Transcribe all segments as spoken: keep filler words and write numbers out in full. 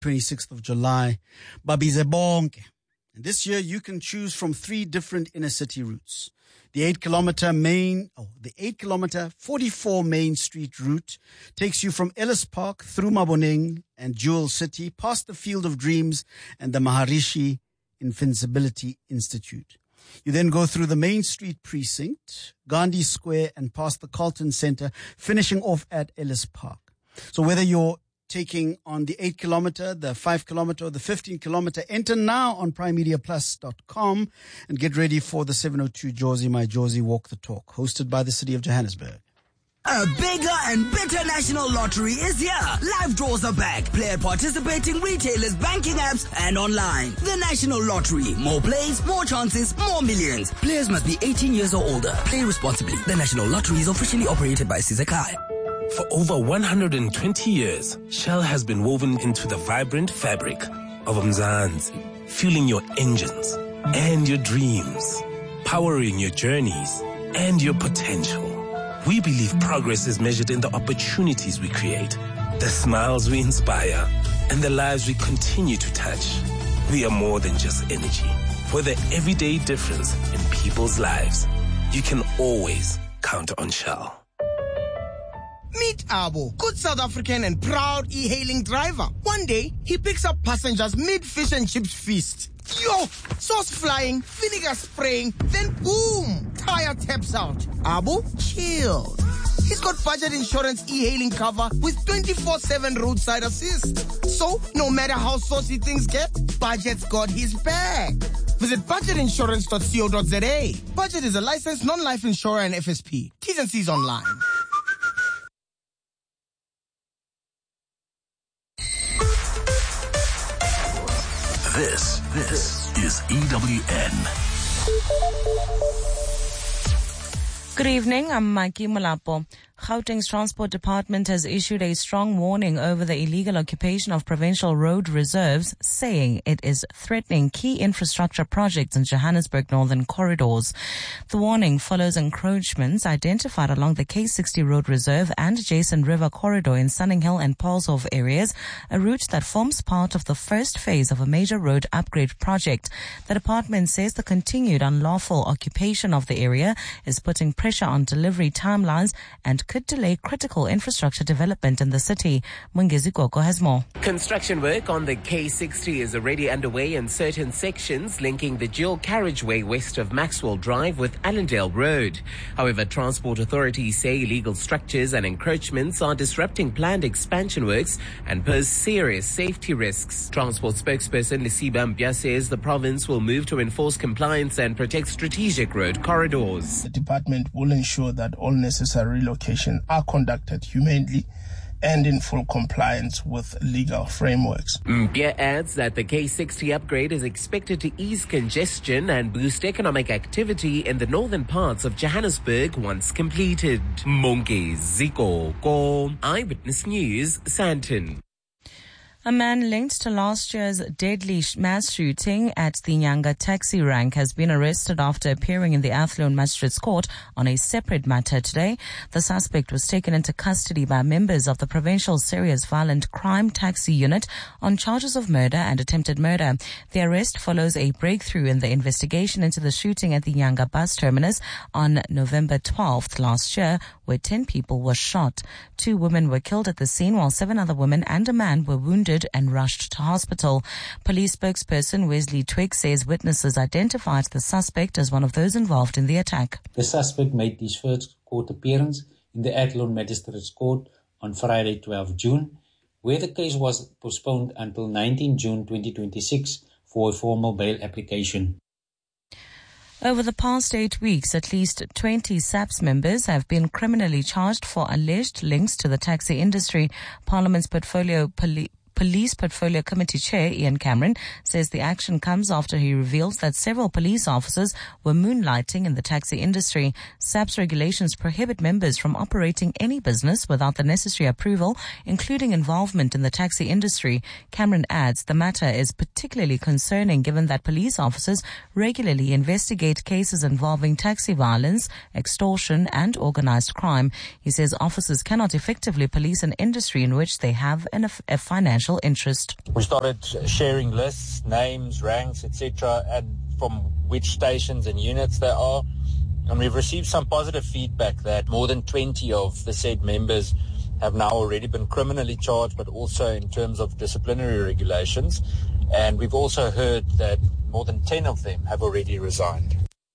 twenty-sixth of July. Babize bonke. And this year you can choose from three different inner city routes. The eight kilometer main, oh, the eight kilometer forty-four Main Street route takes you from Ellis Park through Maboneng and Jewel City, past the Field of Dreams and the Maharishi Invincibility Institute. You then go through the Main Street precinct, Gandhi Square, and past the Carlton Center, finishing off at Ellis Park. So whether you're taking on the eight kilometer, the five kilometer, or the fifteen kilometer, enter now on prime media plus dot com and get ready for the seven oh two Jozi My Jozi Walk the Talk, hosted by the City of Johannesburg. A bigger and better national lottery is here. Live draws are back. Play at participating retailers, banking apps, and online. The National Lottery. More plays, more chances, more millions. Players must be eighteen years or older. Play responsibly. The National Lottery is officially operated by Sizakai. For over one hundred twenty years, Shell has been woven into the vibrant fabric of Mzansi, fueling your engines and your dreams, powering your journeys and your potential. We believe progress is measured in the opportunities we create, the smiles we inspire, and the lives we continue to touch. We are more than just energy. For the everyday difference in people's lives, you can always count on Shell. Meet Abo, good South African and proud e-hailing driver. One day, he picks up passengers mid-fish and chips feast. Yo, sauce flying, vinegar spraying, then boom, tire taps out. Abo, chill. He's got budget insurance e-hailing cover with twenty-four seven roadside assist. So, no matter how saucy things get, Budget's got his back. Visit budget insurance dot co dot za. Budget is a licensed non-life insurer and F S P. T's and C's online. This, this is E W N. Good evening, I'm Mikey Malapo. Gauteng's Transport Department has issued a strong warning over the illegal occupation of provincial road reserves, saying it is threatening key infrastructure projects in Johannesburg Northern Corridors. The warning follows encroachments identified along the K sixty Road Reserve and Jason River Corridor in Sunninghill and Paulshof areas, a route that forms part of the first phase of a major road upgrade project. The department says the continued unlawful occupation of the area is putting pressure on delivery timelines and could delay critical infrastructure development in the city. Mungezi Koko has more. Construction work on the K sixty is already underway in certain sections linking the dual carriageway west of Maxwell Drive with Allendale Road. However, transport authorities say illegal structures and encroachments are disrupting planned expansion works and pose serious safety risks. Transport spokesperson Lisiba Mbya says the province will move to enforce compliance and protect strategic road corridors. The department will ensure that all necessary relocations are conducted humanely and in full compliance with legal frameworks. Mbya adds that the K sixty upgrade is expected to ease congestion and boost economic activity in the northern parts of Johannesburg once completed. Mungezi Koko, Eyewitness News, Sandton. A man linked to last year's deadly mass shooting at the Nyanga taxi rank has been arrested after appearing in the Athlone Magistrates Court on a separate matter today. The suspect was taken into custody by members of the Provincial Serious Violent Crime Taxi Unit on charges of murder and attempted murder. The arrest follows a breakthrough in the investigation into the shooting at the Nyanga bus terminus on November twelfth last year, where ten people were shot. Two women were killed at the scene while seven other women and a man were wounded and rushed to hospital. Police spokesperson Wesley Twigg says witnesses identified the suspect as one of those involved in the attack. The suspect made his first court appearance in the Athlone Magistrates Court on Friday, twelfth of June, where the case was postponed until nineteenth of June twenty twenty-six for a formal bail application. Over the past eight weeks, at least twenty SAPS members have been criminally charged for alleged links to the taxi industry. Parliament's Portfolio Police Police Portfolio Committee Chair Ian Cameron says the action comes after he reveals that several police officers were moonlighting in the taxi industry. SAPS regulations prohibit members from operating any business without the necessary approval, including involvement in the taxi industry. Cameron adds the matter is particularly concerning given that police officers regularly investigate cases involving taxi violence, extortion, and organized crime. He says officers cannot effectively police an industry in which they have an, a financial special interest. We started sharing lists, names, ranks, et cetera, and from which stations and units they are. And we've received some positive feedback that more than twenty of the said members have now already been criminally charged, but also in terms of disciplinary regulations. And we've also heard that more than ten of them have already resigned.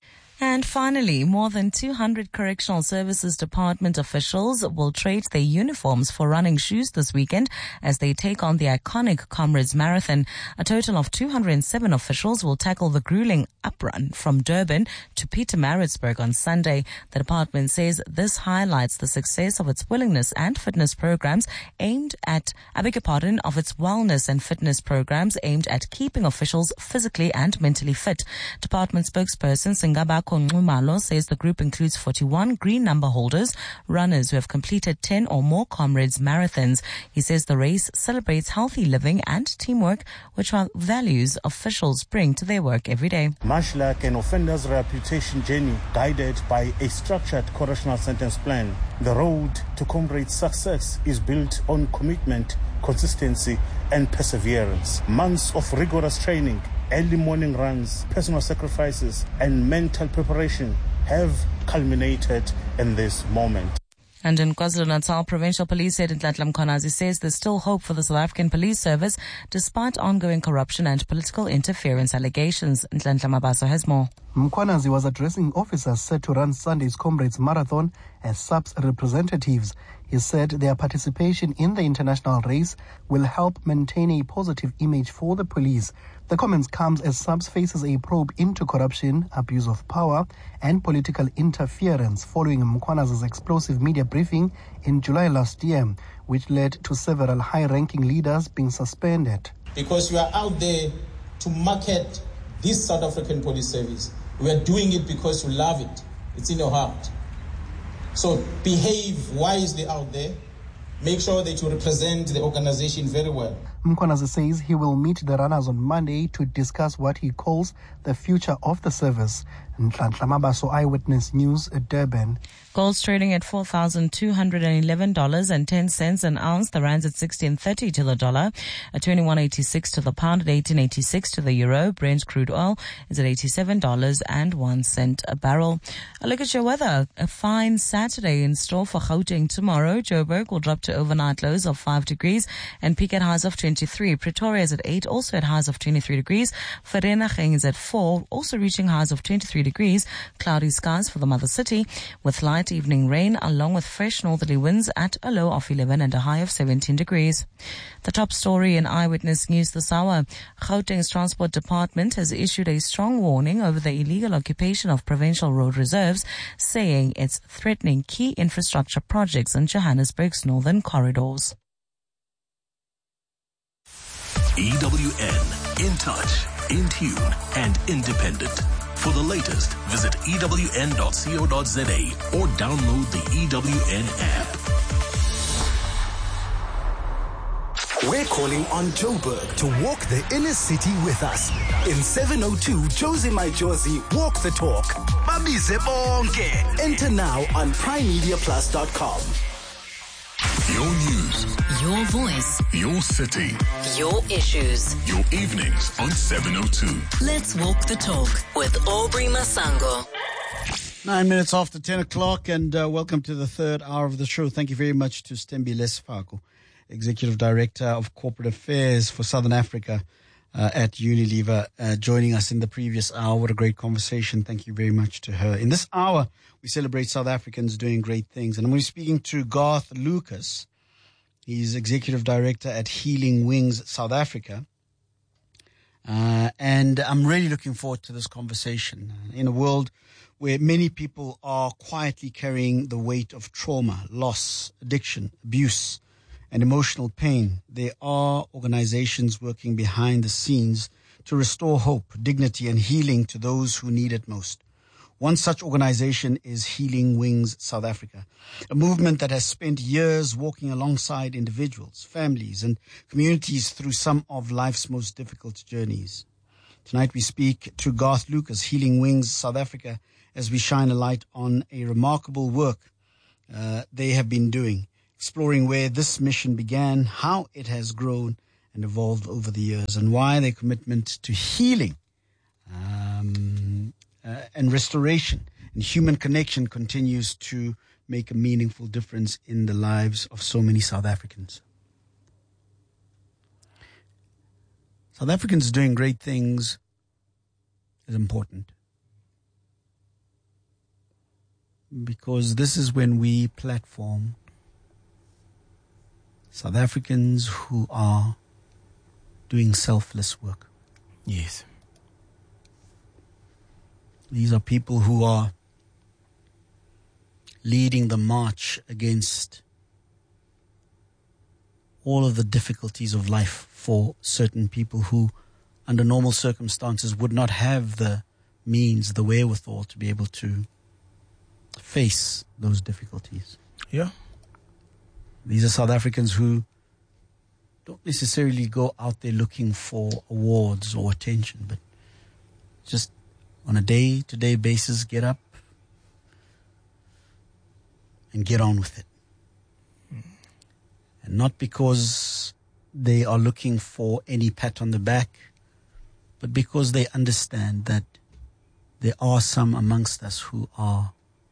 And finally, more than two hundred Correctional Services Department officials will trade their uniforms for running shoes this weekend as they take on the iconic Comrades Marathon. A total of two hundred seven officials will tackle the grueling uprun from Durban to Pietermaritzburg on Sunday. The department says this highlights the success of its willingness and fitness programs aimed at, I beg your pardon, of its wellness and fitness programs aimed at keeping officials physically and mentally fit. Department spokesperson Singaba Konxumalo says the group includes forty-one green number holders, runners who have completed ten or more Comrades Marathons. He says the race celebrates healthy living and teamwork, which are values officials bring to their work every day. Much like an offender's reputation journey guided by a structured correctional sentence plan, the road to Comrades' success is built on commitment, consistency, and perseverance. Months of rigorous training, early morning runs, personal sacrifices, and mental preparation have culminated in this moment. And in KwaZulu-Natal, Provincial Police Head Nhlanhla Mkhwanazi says there's still hope for the South African Police Service despite ongoing corruption and political interference allegations. Nhlanhla Mabaso has more. Mkhwanazi was addressing officers set to run Sunday's Comrades Marathon as S A P's representatives. He said their participation in the international race will help maintain a positive image for the police. The comments comes as S A P faces a probe into corruption, abuse of power, and political interference following Mkhwanazi's explosive media briefing in July last year, which led to several high-ranking leaders being suspended. Because you are out there to market this South African Police Service. We are doing it because you love it. It's in your heart. So behave wisely out there. Make sure that you represent the organization very well. Mkhwanazi says he will meet the runners on Monday to discuss what he calls the future of the service. Nhlanhla Mabaso, Eyewitness News, Durban. Gold's trading at four thousand two hundred eleven dollars and ten cents an ounce. The rand's at sixteen thirty to the dollar, at twenty-one eighty-six to the pound, at eighteen eighty-six to the euro. Brent crude oil is at eighty-seven dollars and one cent a barrel. A look at your weather. A fine Saturday in store for Gauteng tomorrow. Joburg will drop to overnight lows of five degrees and peak at highs of twenty-three. Pretoria is at eight, also at highs of twenty-three degrees. Vereeniging is at four, also reaching highs of twenty-three degrees. Cloudy skies for the mother city with light evening rain along with fresh northerly winds at a low of eleven and a high of seventeen degrees. The top story in Eyewitness News this hour. Gauteng's Transport Department has issued a strong warning over the illegal occupation of provincial road reserves, saying it's threatening key infrastructure projects in Johannesburg's northern corridors. E W N, in touch, in tune, and independent. For the latest, visit E W N dot co dot za or download the E W N app. We're calling on Joburg to walk the inner city with us. In seven oh two, Josie My Josie, walk the talk. Babize bonke. Enter now on prime media plus dot com. Your news. Your voice. Your city. Your issues. Your evenings on seven oh two. Let's walk the talk with Aubrey Masango. Nine minutes after ten o'clock, and uh, welcome to the third hour of the show. Thank you very much to Stembile Sefako, Executive Director of Corporate Affairs for Southern Africa uh, at Unilever, uh, joining us in the previous hour. What a great conversation. Thank you very much to her. In this hour, we celebrate South Africans doing great things. And I'm going to be speaking to Garth Lucas. He's Executive Director at Healing Wings South Africa. Uh, and I'm really looking forward to this conversation. In a world where many people are quietly carrying the weight of trauma, loss, addiction, abuse, and emotional pain, there are organizations working behind the scenes to restore hope, dignity, and healing to those who need it most. One such organization is Healing Wings South Africa, a movement that has spent years walking alongside individuals, families, and communities through some of life's most difficult journeys. Tonight we speak to Garth Lucas, Healing Wings South Africa, as we shine a light on a remarkable work uh, they have been doing, exploring where this mission began, how it has grown, and evolved over the years, and why their commitment to healing um, uh, and restoration and human connection continues to make a meaningful difference in the lives of so many South Africans. South Africans doing great things is important, because this is when we platform South Africans who are doing selfless work. Yes. These are people who are leading the march against all of the difficulties of life for certain people who, under normal circumstances, would not have the means, the wherewithal to be able to face those difficulties. Yeah. These are South Africans who don't necessarily go out there looking for awards or attention, but just on a day-to-day basis get up and get on with it. Mm. And not because they are looking for any pat on the back, but because they understand that there are some amongst us who are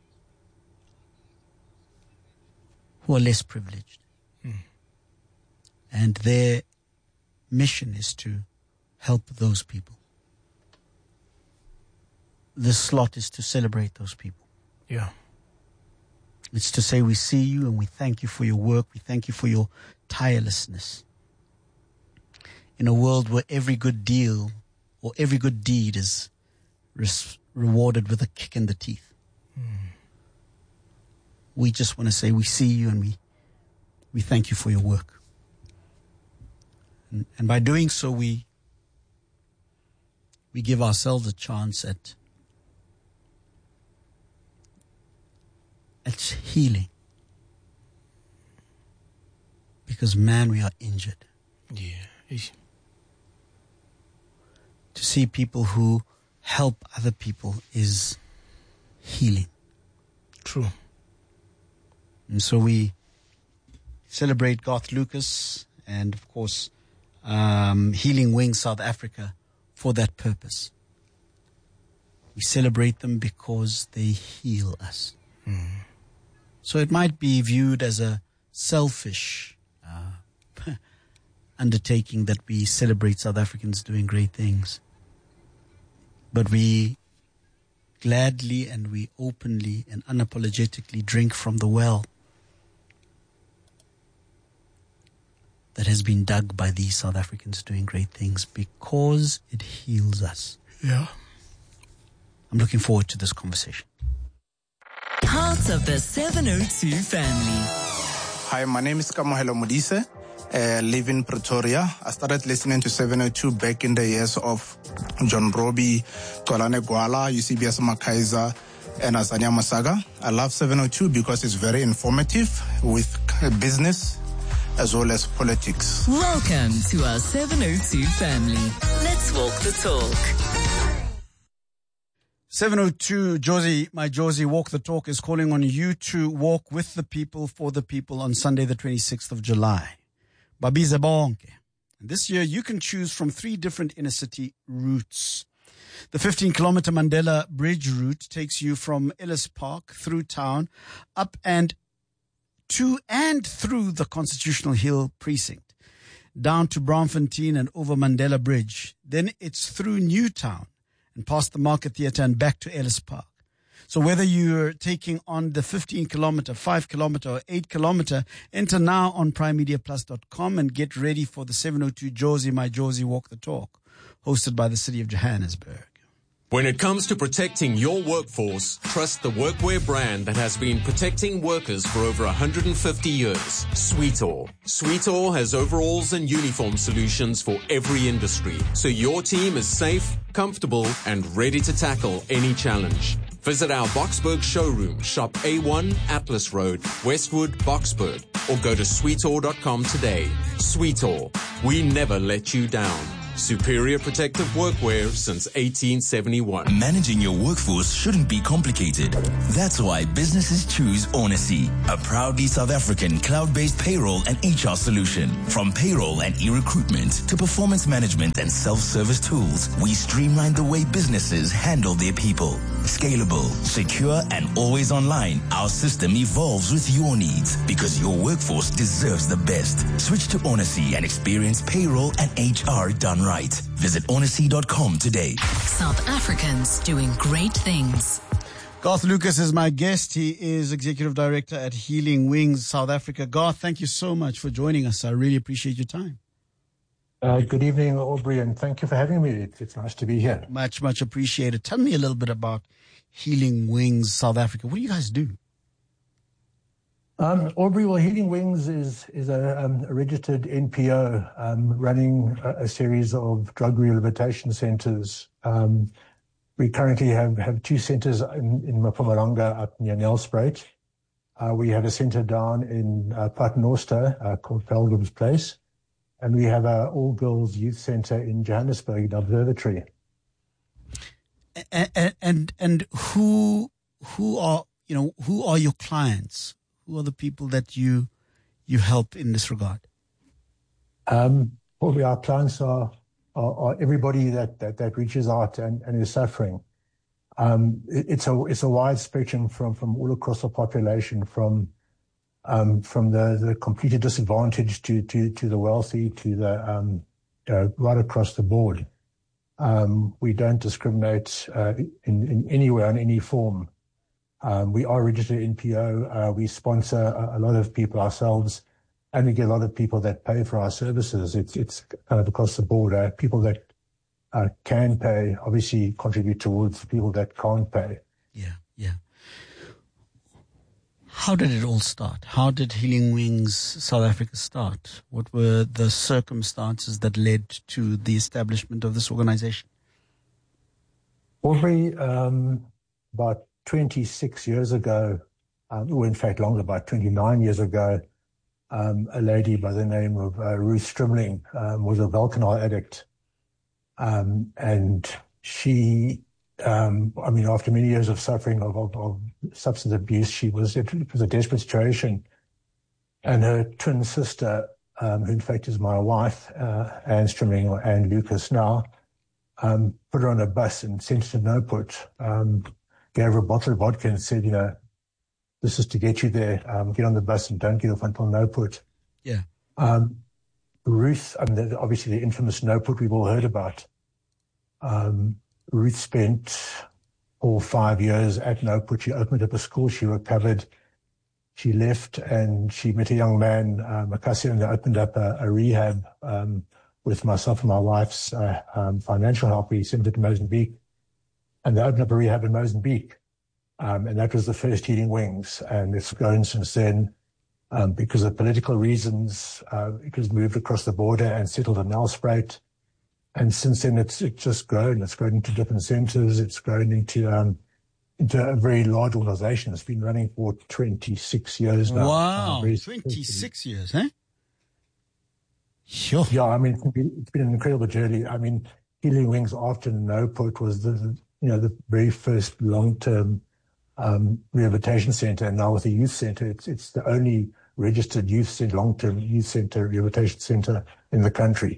who are less privileged. Mm. And their mission is to help those people. This slot is to celebrate those people. Yeah. It's to say we see you and we thank you for your work. We thank you for your tirelessness. In a world where every good deal or every good deed is res- rewarded with a kick in the teeth. Mm. We just want to say we see you and we we thank you for your work. And, and by doing so, we we give ourselves a chance at at healing. Because, man, we are injured. Yeah. To see people who help other people is healing. True. And so we celebrate Garth Lucas and, of course, um, Healing Wings South Africa for that purpose. We celebrate them because they heal us. Mm. So it might be viewed as a selfish uh, undertaking that we celebrate South Africans doing great things. But we gladly and we openly and unapologetically drink from the well that has been dug by these South Africans doing great things, because it heals us. Yeah. I'm looking forward to this conversation. Part of the seven oh two family. Hi, my name is Kamohelo Modise. I uh, live in Pretoria. I started listening to seven oh two back in the years of John Robbie, Kolane Gwala, Eusebius Makaiza, and Azania Masaga. I love seven oh two because it's very informative with business as well as politics. Welcome to our seven oh two family. Let's walk the talk. seven oh two, Josie, my Josie, Walk the Talk is calling on you to walk with the people, for the people on Sunday the twenty-sixth of July. Babize bonke. And this year you can choose from three different inner city routes. The fifteen kilometer Mandela Bridge route takes you from Ellis Park through town, up and to and through the Constitutional Hill precinct, down to Braamfontein and over Mandela Bridge. Then it's through Newtown and past the Market Theatre and back to Ellis Park. So whether you're taking on the fifteen kilometer, five kilometer or eight kilometer, enter now on prime media plus dot com and get ready for the seven oh two Josie, my Josie, Walk the Talk, hosted by the city of Johannesburg. When it comes to protecting your workforce, trust the workwear brand that has been protecting workers for over one hundred fifty years, Sweetall. Sweetall has overalls and uniform solutions for every industry, so your team is safe, comfortable, and ready to tackle any challenge. Visit our Boksburg showroom, shop A one Atlas Road, Westwood, Boksburg, or go to sweetall dot com today. Sweetall, we never let you down. Superior protective workwear since eighteen seventy-one. Managing your workforce shouldn't be complicated. That's why businesses choose Onacy, a proudly South African cloud-based payroll and H R solution. From payroll and e-recruitment to performance management and self-service tools, we streamline the way businesses handle their people. Scalable, secure, and always online, our system evolves with your needs because your workforce deserves the best. Switch to Onacy and experience payroll and H R done right. Visit onacy dot com today. South Africans doing great things. Garth Lucas is my guest. He is Executive Director at Healing Wings South Africa. Garth, thank you so much for joining us. I really appreciate your time. Uh, good evening, Aubrey, and thank you for having me. It's, it's nice to be here. Much, much appreciated. Tell me a little bit about Healing Wings South Africa. What do you guys do? Um, Aubrey, well, Healing Wings is is a, um, a registered N P O um, running a, a series of drug rehabilitation centres. Um, we currently have, have two centres in, in Mpumalanga up near Nelspruit. Uh, we have a centre down in uh, Paternoster uh, called Pelgrim's Place. And we have an all-girls youth centre in Johannesburg, in Observatory. And, and and who who are you know who are your clients? Who are the people that you you help in this regard? Um, probably our clients are are, are everybody that, that, that reaches out and, and is suffering. Um, it, it's a it's a wide spectrum from, from all across the population, from um, from the, the completely disadvantaged to, to, to the wealthy to the um, uh, right across the board. Um, we don't discriminate uh, in, in any way, in any form. Um, we are registered N P O. Uh, we sponsor a, a lot of people ourselves, and we get a lot of people that pay for our services. It's it's kind of across the board. Uh, people that uh, can pay obviously contribute towards people that can't pay. Yeah, yeah. How did it all start? How did Healing Wings South Africa start? What were the circumstances that led to the establishment of this organization? Aubrey, um, about twenty-six years ago, um, or in fact longer, about twenty-nine years ago, um, a lady by the name of uh, Ruth Strimling um, was a Vulcanol addict. Um, and she, um, I mean, after many years of suffering of, of, of substance abuse, she was, it was a desperate situation. And her twin sister, um, who in fact is my wife, uh, Anne Strimling, or Anne Lucas now, um, put her on a bus and sent her to Noput, um, gave her a bottle of vodka and said, you know, this is to get you there. Um, get on the bus and don't get off until Noput. Yeah. Um, Ruth, I mean, obviously the infamous Noput we've all heard about. Um, Ruth spent all five years at Noput. She opened up a school. She recovered. She left and she met a young man, uh, Makasi, and they opened up a, a rehab um, with myself and my wife's uh, um, financial help. We sent it to Mozambique. And they opened up a rehab in Mozambique. Um, and that was the first Healing Wings. And it's grown since then um, because of political reasons. Uh, it was moved across the border and settled in Nelspruit. And since then, it's, it's just grown. It's grown into different centres. It's grown into um, into a very large organisation. It's been running for twenty-six years now. Wow, uh, twenty-six years, eh? Sure. Yeah, I mean, it's been, it's been an incredible journey. I mean, Healing Wings after Noput was the, the you know, the very first long-term um, rehabilitation centre, and now with the youth centre, it's it's the only registered youth centre, long-term youth centre, rehabilitation centre in the country.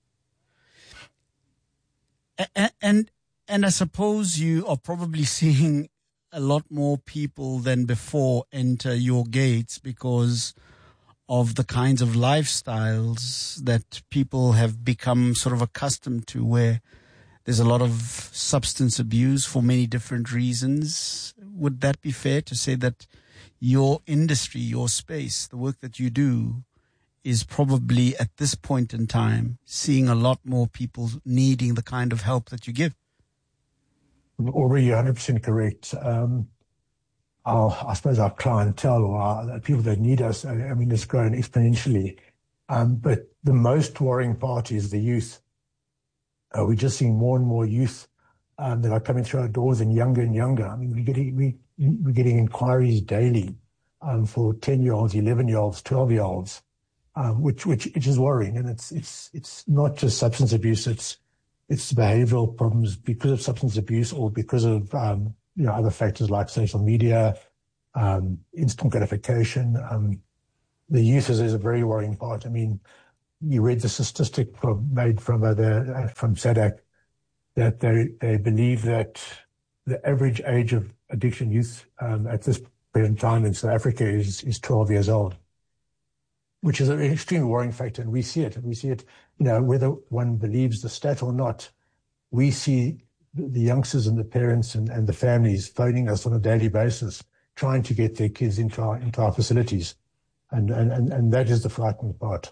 And, and and I suppose you are probably seeing a lot more people than before enter your gates because of the kinds of lifestyles that people have become sort of accustomed to, where there's a lot of substance abuse for many different reasons. Would that be fair to say that your industry, your space, the work that you do is probably at this point in time seeing a lot more people needing the kind of help that you give? Aubrey, you're one hundred percent correct. Um, our, I suppose our clientele or our, people that need us, I, I mean, it's grown exponentially. Um, but the most worrying part is the youth. Uh, we're just seeing more and more youth um, that are coming through our doors, and younger and younger. I mean, we're getting, we, we're getting inquiries daily um, for ten-year-olds, eleven-year-olds, twelve-year-olds. um, which, which which is worrying. And it's it's it's not just substance abuse; it's it's behavioural problems because of substance abuse or because of um, you know other factors like social media, um, instant gratification. Um, the youth is, is a very worrying part. I mean, you read the statistic from, made from uh, the from SADC that they they believe that the average age of addiction youth um, at this present time in South Africa is is twelve years old, which is an extremely worrying factor, and we see it. We see it, you know, whether one believes the stat or not. We see the youngsters and the parents and, and the families phoning us on a daily basis, trying to get their kids into our into our facilities, and and and, and that is the frightening part.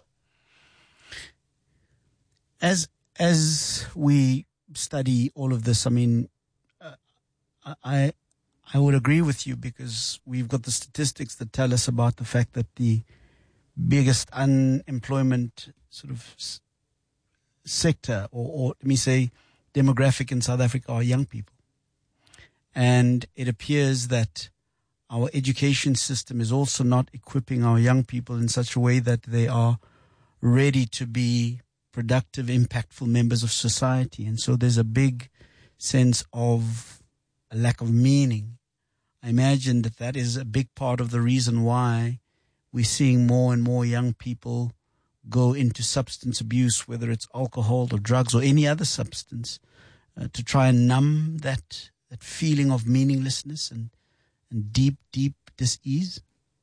As as we study all of this, I mean, uh, I I would agree with you, because we've got the statistics that tell us about the fact that the biggest unemployment sort of s- sector, or, or let me say demographic in South Africa, are young people. And it appears that our education system is also not equipping our young people in such a way that they are ready to be productive, impactful members of society. And so there's a big sense of a lack of meaning. I imagine that that is a big part of the reason why we're seeing more and more young people go into substance abuse, whether it's alcohol or drugs or any other substance, uh, to try and numb that that feeling of meaninglessness and, and deep, deep dis-ease.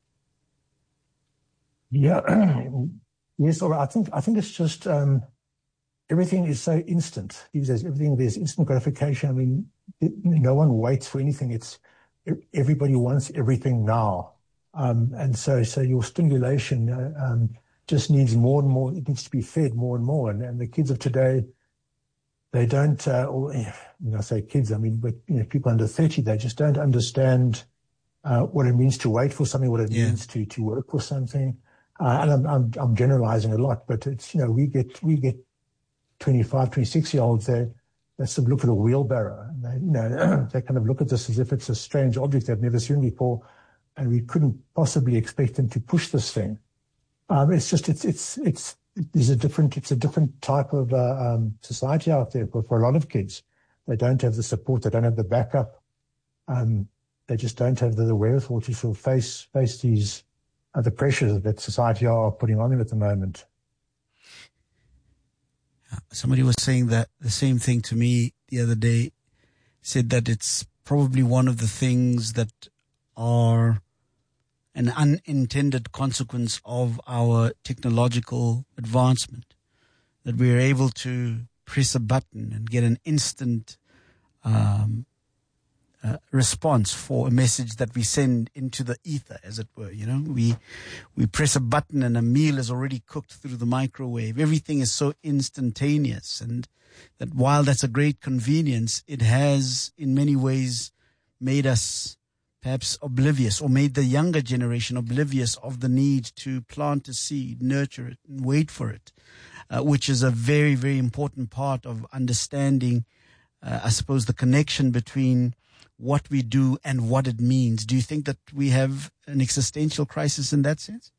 Yeah. Yes, or I think I think it's just um, everything is so instant these days. Everything, there's instant gratification. I mean, it, no one waits for anything. It's everybody wants everything now, um, and so so your stimulation uh, um, just needs more and more. It needs to be fed more and more. And, and the kids of today, they don't. Uh, or, you know, I say kids. I mean, but you know, people under thirty, they just don't understand uh, what it means to wait for something, what it yeah. means to to work for something. Uh, and I'm, I'm, I'm generalizing a lot, but it's, you know, we get, we get twenty-five, twenty-six year olds there that sort of look at a wheelbarrow, and they, you know, they kind of look at this as if it's a strange object they've never seen before, and we couldn't possibly expect them to push this thing. Um, it's just, it's, it's, it's, there's a different, it's a different type of, uh, um, society out there for, for a lot of kids. They don't have the support, they don't have the backup. Um, they just don't have the, the wherewithal to sort of face, face these, Uh, the pressures that society are putting on them at the moment. Somebody was saying that the same thing to me the other day, said that it's probably one of the things that are an unintended consequence of our technological advancement, that we are able to press a button and get an instant um Uh, response for a message that we send into the ether, as it were. You know, we we press a button and a meal is already cooked through the microwave. Everything is so instantaneous, and that while that's a great convenience, it has in many ways made us perhaps oblivious, or made the younger generation oblivious of the need to plant a seed, nurture it, and wait for it, uh, which is a very, very important part of understanding, uh, I suppose, the connection between what we do and what it means. Do you think that we have an existential crisis in that sense?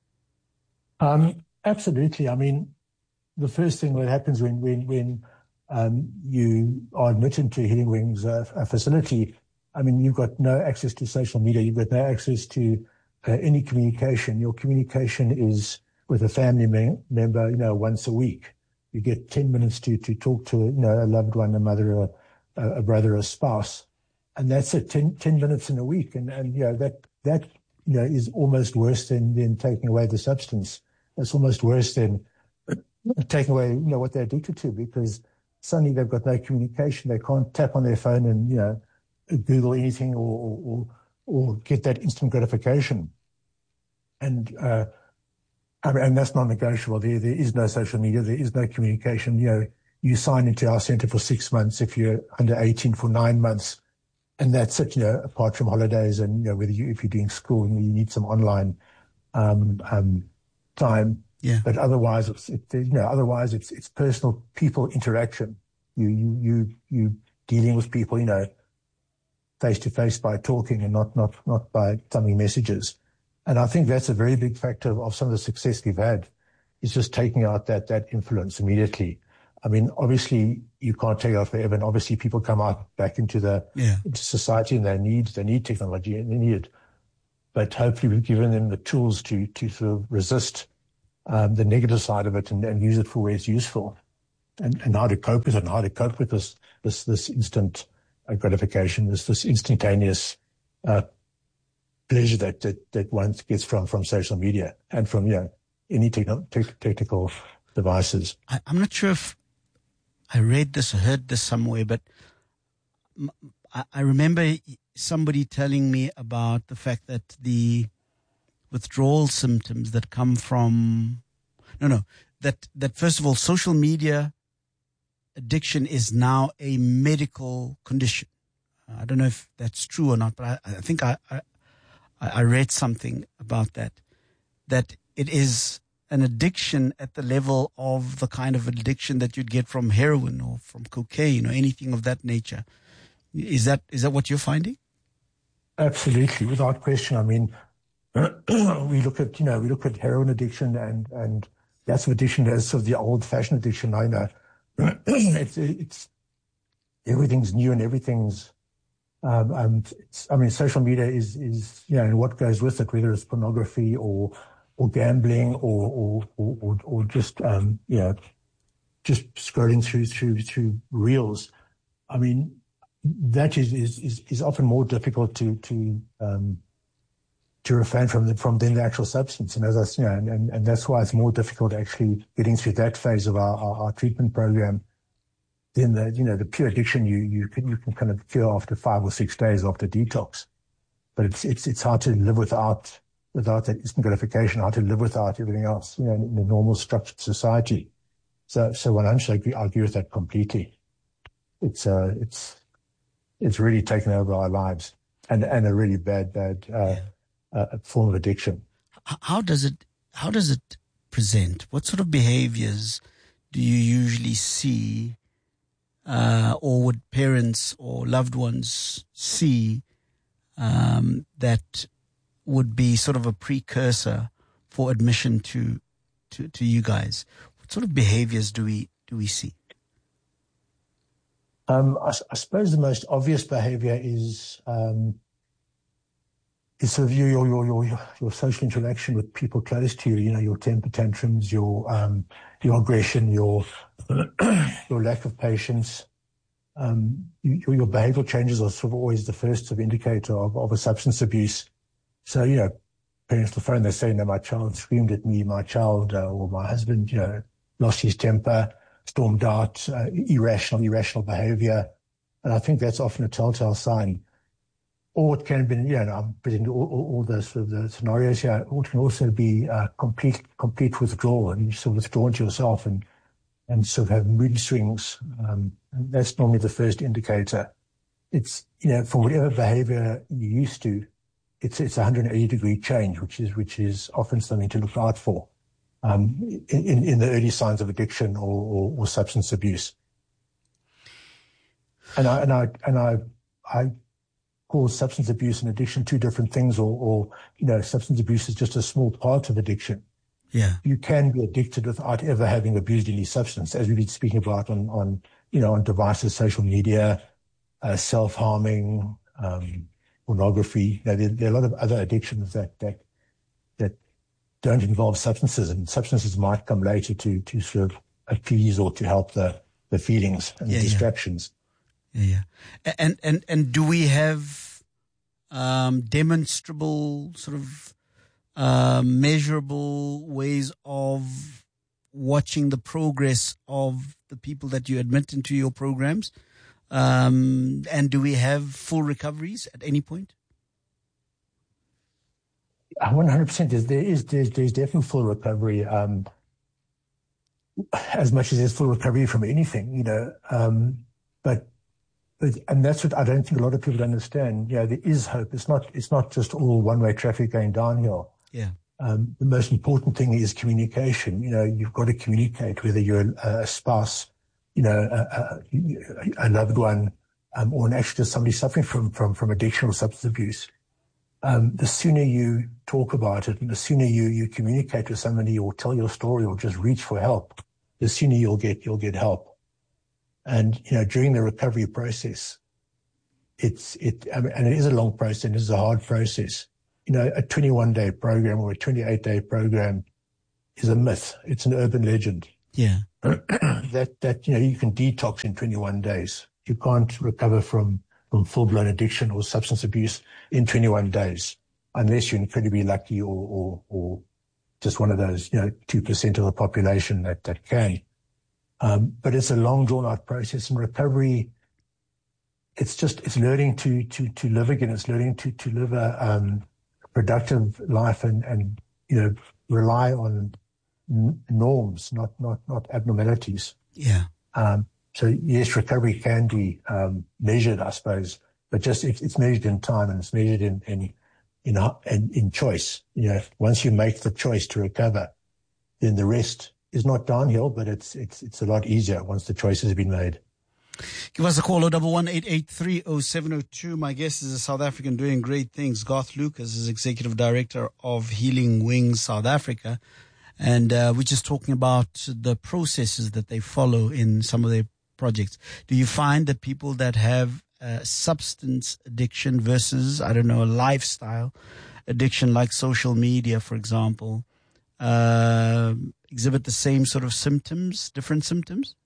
Um, absolutely. I mean, the first thing that happens when when when um, you are admitted to Healing Wings uh, a facility, I mean, you've got no access to social media. You've got no access to uh, any communication. Your communication is with a family me- member, you know, once a week. You get ten minutes to to talk to, you know, a loved one, a mother, a, a brother, a spouse. And that's it, ten, ten minutes in a week. And, and, you know, that, that, you know, is almost worse than, than taking away the substance. It's almost worse than taking away, you know, what they're addicted to, because suddenly they've got no communication. They can't tap on their phone and, you know, Google anything or, or, or get that instant gratification. And, uh, I mean, and that's non-negotiable. There, there is no social media. There is no communication. You know, you sign into our center for six months if you're under eighteen for nine months. And that's it, you know, apart from holidays and, you know, whether you, if you're doing school, you need some online um, um, time. Yeah. But otherwise, it's, it, you know, otherwise it's, it's personal people interaction. You, you, you, you dealing with people, you know, face to face by talking and not, not, not by sending messages. And I think that's a very big factor of some of the success we've had is just taking out that that influence immediately. I mean, obviously you can't take it out forever, and obviously people come out back into the yeah. into society, and they need they need technology and they need it. But hopefully we've given them the tools to to sort of resist um, the negative side of it and, and use it for where it's useful, and, and how to cope with it, and how to cope with this this this instant uh, gratification, this this instantaneous uh, pleasure that, that that one gets from from social media and from you know any techno- te- technical devices. I, I'm not sure if I read this or heard this somewhere, but I, I remember somebody telling me about the fact that the withdrawal symptoms that come from, no, no, that, that first of all, social media addiction is now a medical condition. I don't know if that's true or not, but I, I think I, I, I read something about that, that it is an addiction at the level of the kind of addiction that you'd get from heroin or from cocaine or anything of that nature. Is that is that what you're finding? Absolutely, without question. I mean, we look at you know we look at heroin addiction and and that's an addiction as sort of the old-fashioned addiction. I know it's it's everything's new and everything's. Um, um, it's, I mean, social media is is you know and what goes with it, whether it's pornography or. or gambling, or or or, or just um, you know, just scrolling through through through reels. I mean, that is is is, is often more difficult to to um, to refrain from the, from than the actual substance. And as I you know, and, and that's why it's more difficult actually getting through that phase of our, our, our treatment program than the you know the pure addiction you you can you can kind of cure after five or six days after detox. But it's it's it's hard to live without. without that instant gratification, how to live without everything else, you know, in a normal structured society. So, so one hundred percent I agree, I agree with that completely. It's, uh, it's, it's really taken over our lives and, and a really bad, bad, uh, uh, form of addiction. How does it, how does it present? What sort of behaviors do you usually see, uh, or would parents or loved ones see, um, that would be sort of a precursor for admission to, to, to you guys? What sort of behaviors do we, do we see? Um, I, I suppose the most obvious behavior is, um, is sort of your, your, your, your, your social interaction with people close to you, you know, your temper tantrums, your, um, your aggression, your, your lack of patience. Um, your, your behavioral changes are sort of always the first sort of indicator of, of a substance abuse. So, you know, parents will phone, they say, no, my child screamed at me, my child uh, or my husband, you know, lost his temper, stormed out, uh, irrational, irrational behavior. And I think that's often a telltale sign. Or it can be, you know, I'm presenting all, all, all the sort of the scenarios here, or it can also be uh, complete, complete withdrawal, and you sort of withdraw into yourself and, and sort of have mood swings. Um, and that's normally the first indicator. It's, you know, for whatever behavior you're used to, It's it's a one hundred eighty degree change, which is which is often something to look out for um, in in the early signs of addiction or, or, or substance abuse. And I and I and I I call substance abuse and addiction two different things, or, or you know, substance abuse is just a small part of addiction. Yeah, you can be addicted without ever having abused any substance, as we've been speaking about on on you know on devices, social media, uh, self harming. Um, pornography. You know, there, there are a lot of other addictions that, that that don't involve substances, and substances might come later to to sort of appease or to help the, the feelings and yeah, the distractions. Yeah, yeah. And and and do we have um, demonstrable, sort of uh, measurable ways of watching the progress of the people that you admit into your programs? Um, and do we have full recoveries at any point? one hundred percent. There's, there is, there's, there's definitely full recovery, um, as much as there's full recovery from anything, you know. Um, but, but, and that's what I don't think a lot of people understand. You know, there is hope. It's not, it's not just all one-way traffic going downhill. Yeah. Um, the most important thing is communication. You know, you've got to communicate, whether you're a, a spouse, you know, a, a, a loved one, um, or actually just somebody suffering from, from, from addiction or substance abuse. um, the sooner you talk about it and the sooner you, you communicate with somebody or tell your story or just reach for help, the sooner you'll get, you'll get help. And, you know, during the recovery process, it's, it, I mean, and it is a long process and it is a hard process. You know, a twenty-one day program or a twenty-eight day program is a myth. It's an urban legend. Yeah. that, that, you know, you can detox in twenty-one days. You can't recover from, from full-blown addiction or substance abuse in twenty-one days, unless you're incredibly lucky or, or, or just one of those, you know, two percent of the population that, that can. Um, but it's a long drawn-out process, and recovery, it's just, it's learning to, to, to live again. It's learning to, to live a, um, productive life and, and, you know, rely on n- norms, not, not, not abnormalities. Yeah. Um, so yes, recovery can be, um, measured, I suppose, but just, it's, it's measured in time and it's measured in, in, in, in, in choice. You know, once you make the choice to recover, then the rest is not downhill, but it's, it's, it's a lot easier once the choice has been made. Give us a call, oh one one eight eight three oh seven oh two. My guest is a South African doing great things. Garth Lucas is Executive Director of Healing Wings South Africa. And uh, we're just talking about the processes that they follow in some of their projects. Do you find that people that have uh, substance addiction versus, I don't know, a lifestyle addiction like social media, for example, uh, exhibit the same sort of symptoms, different symptoms?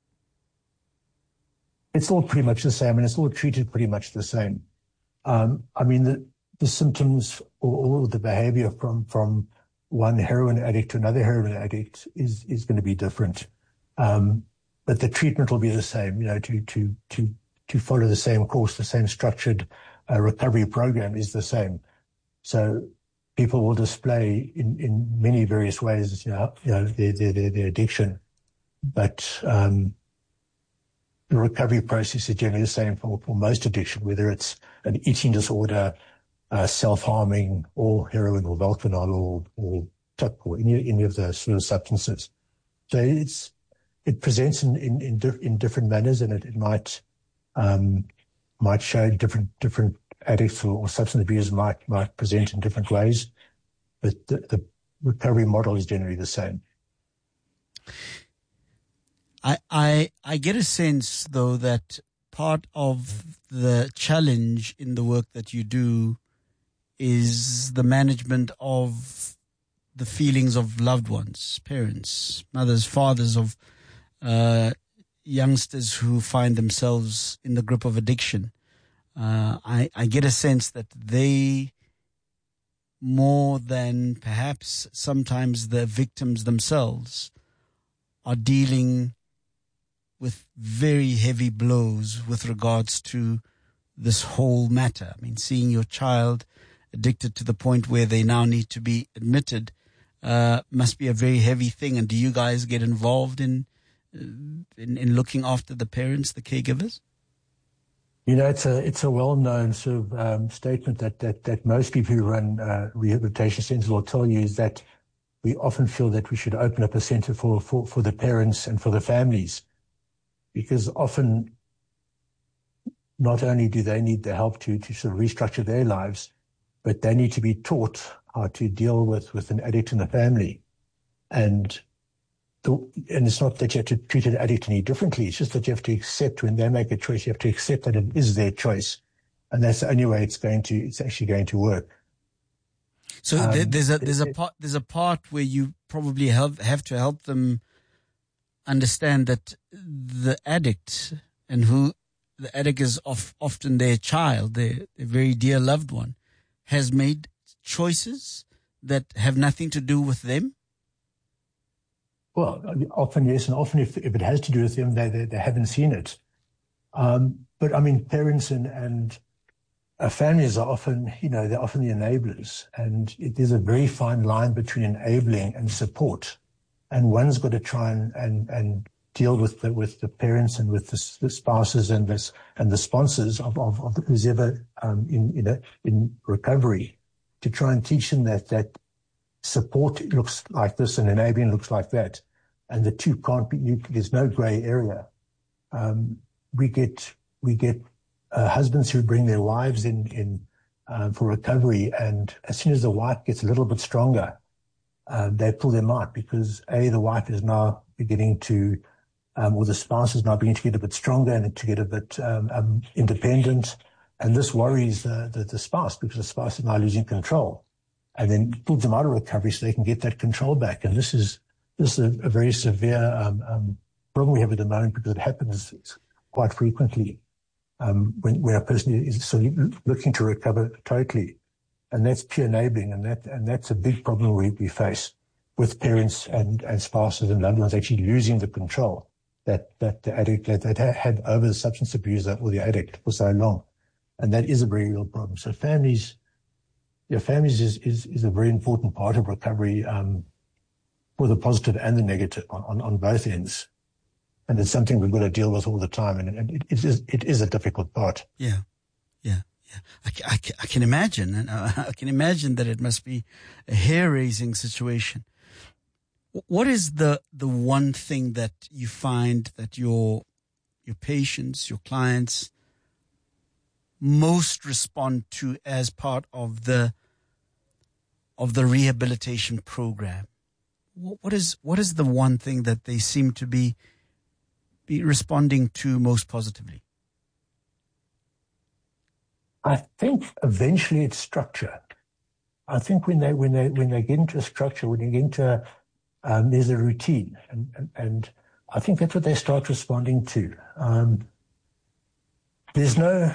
It's all pretty much the same, and it's all treated pretty much the same. Um, I mean, the, the symptoms or, or the behavior from, from one heroin addict to another heroin addict is, is going to be different. Um, but the treatment will be the same, you know, to, to, to, to follow the same course, the same structured uh, recovery program is the same. So people will display in, in many various ways, you know, you know their, their, their, their addiction. But, um, the recovery process is generally the same for, for most addiction, whether it's an eating disorder, uh, self-harming, or heroin or Velcanol or, or T I P or any, any of those sort of substances. So it's, it presents in, in, in, di- in different manners, and it, it might, um, might show different, different addicts or, or substance abusers might, might present in different ways, but the, the recovery model is generally the same. I, I I get a sense, though, that part of the challenge in the work that you do is the management of the feelings of loved ones, parents, mothers, fathers of uh, youngsters who find themselves in the grip of addiction. Uh, I, I get a sense that they, more than perhaps sometimes the victims themselves, are dealing with very heavy blows with regards to this whole matter. I mean, seeing your child addicted to the point where they now need to be admitted uh, must be a very heavy thing. And do you guys get involved in, uh, in in looking after the parents, the caregivers? You know, it's a it's a well-known sort of um, statement that, that that most people who run uh, rehabilitation centers will tell you, is that we often feel that we should open up a center for, for, for the parents and for the families. Because often, not only do they need the help to, to sort of restructure their lives, but they need to be taught how to deal with, with an addict in the family. And the, and it's not that you have to treat an addict any differently. It's just that you have to accept, when they make a choice, you have to accept that it is their choice. And that's the only way it's going to, it's actually going to work. So um, there's a, there's a part, there's a part where you probably have, have to help them understand that the addict, and who the addict is of, often their child, their, their very dear loved one, has made choices that have nothing to do with them? Well, often yes, and often if, if it has to do with them, they, they, they haven't seen it. Um, but I mean, parents and, and uh, families are often, you know, they're often the enablers, and it, there's a very fine line between enabling and support. And one's got to try and, and, and deal with the, with the parents and with the, the spouses and this, and the sponsors of, of, of who's ever, um, in, in, a, in recovery, to try and teach them that, that support looks like this and enabling looks like that. And the two can't be, you, there's no gray area. Um, we get, we get, uh, husbands who bring their wives in, in, um, for recovery. And as soon as the wife gets a little bit stronger, um, they pull them out because, A, the wife is now beginning to, um, or the spouse is now beginning to get a bit stronger and to get a bit um, um, independent. And this worries the, the, the spouse because the spouse is now losing control, and then pulls them out of recovery so they can get that control back. And this is this is a, a very severe um, um, problem we have at the moment because it happens quite frequently um, when, when a person is sort of looking to recover totally. And that's peer enabling, and that and that's a big problem we, we face with parents and, and spouses and loved ones actually losing the control that, that the addict that, that had over the substance abuser or the addict for so long. And that is a very real problem. So families, your families is, is, is a very important part of recovery um, for the positive and the negative on, on, on both ends. And it's something we've got to deal with all the time. And, and it, it, is, it is a difficult part. Yeah, yeah, yeah. I, I, I can imagine, and I can imagine that it must be a hair-raising situation. What is the, the one thing that you find that your, your patients, your clients most respond to as part of the of the rehabilitation program? What is what is the one thing that they seem to be be responding to most positively? I think eventually it's structure. I think when they when they when they get into a structure, when they get into um, there's a routine, and, and and I think that's what they start responding to. Um, there's no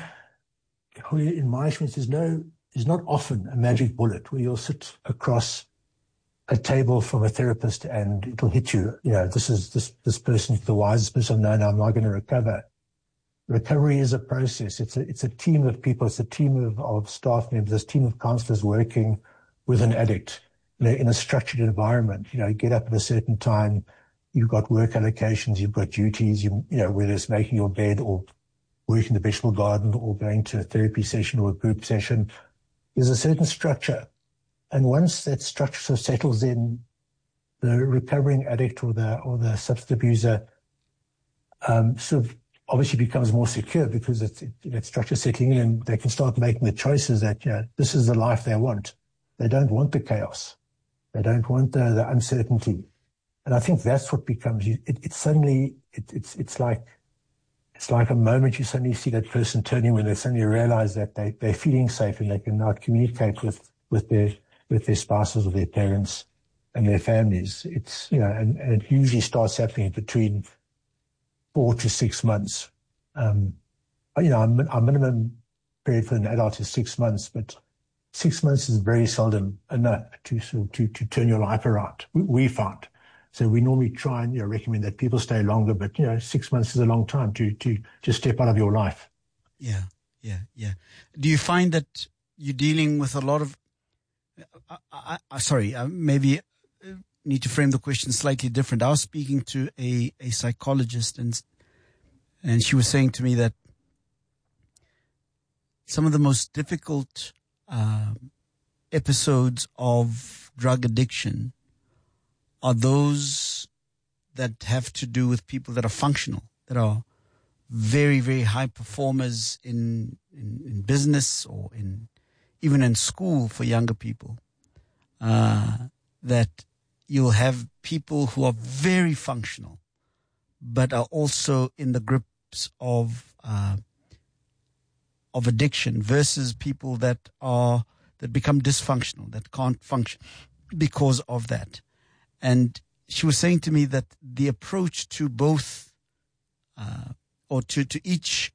In my experience, there's no, there's not often a magic bullet where you'll sit across a table from a therapist and it'll hit you. You know, this is this this person's the wisest person. No, no, I'm not going to recover. Recovery is a process. It's a it's a team of people. It's a team of, of staff members. It's a team of counselors working with an addict, you know, in a structured environment. You know, you get up at a certain time. You've got work allocations. You've got duties. You you know, whether it's making your bed or working in the vegetable garden or going to a therapy session or a group session, there's a certain structure. And once that structure sort of settles in, the recovering addict or the or the substance abuser um, sort of obviously becomes more secure because it's, it, that structure settling in, and they can start making the choices that, you know, this is the life they want. They don't want the chaos. They don't want the, the uncertainty. And I think that's what becomes, it, it suddenly, it, it's it's like, It's like a moment you suddenly see that person turning when they suddenly realize that they, they're feeling safe and they can now communicate with, with their with their spouses or their parents and their families. It's, you know, and, and it usually starts happening between four to six months. Um, you know, our, our minimum period for an adult is six months, but six months is very seldom enough to to to turn your life around. We, we found. So we normally try and, you know, recommend that people stay longer, but, you know, six months is a long time to, to just step out of your life. Yeah, yeah, yeah. Do you find that you're dealing with a lot of, I, I, I, sorry, I maybe need to frame the question slightly different. I was speaking to a, a psychologist and, and she was saying to me that some of the most difficult uh, episodes of drug addiction are those that have to do with people that are functional, that are very, very high performers in, in, in business or in even in school for younger people. Uh, that you'll have people who are very functional, but are also in the grips of uh, of addiction, versus people that are that become dysfunctional, that can't function because of that. And she was saying to me that the approach to both, uh, or to, to each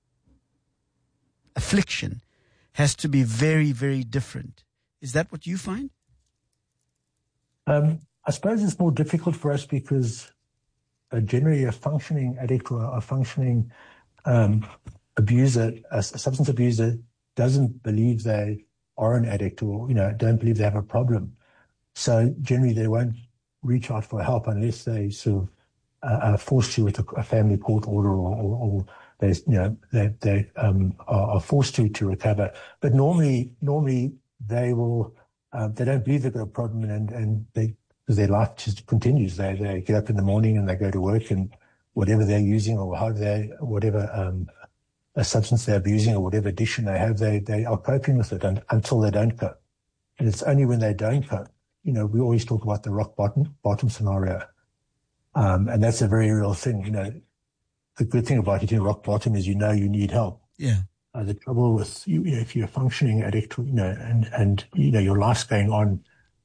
affliction has to be very, very different. Is that what you find? Um, I suppose it's more difficult for us because uh, generally a functioning addict or a functioning um, abuser, a, a substance abuser, doesn't believe they are an addict or, you know, don't believe they have a problem. So generally they won't reach out for help unless they sort of uh, are forced to with a, a family court order, or, or, or they, you know, they, they um, are, are forced to to recover. But normally, normally they will, uh, they don't believe they've got a problem, and and they, because their life just continues. They they get up in the morning and they go to work, and whatever they're using or how they whatever um, a substance they're abusing or whatever addiction they have, they, they are coping with it and, until they don't cope. And it's only when they don't cope, you know, we always talk about the rock bottom, bottom scenario. Um, and that's a very real thing. You know, the good thing about hitting rock bottom is you know you need help. Yeah. Uh, the trouble with, you, you know, if you're a functioning addict, you know, and, and, you know, your life's going on